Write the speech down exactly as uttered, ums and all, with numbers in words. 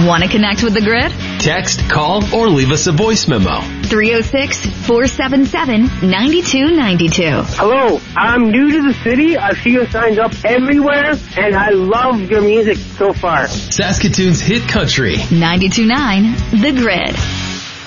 Want to connect with the Grid? Text, call, or leave us a voice memo. three oh six, four seven seven, nine two nine two. Hello, I'm new to the city. I see your signs up everywhere, and I love your music so far. Saskatoon's hit country. ninety-two point nine The Grid.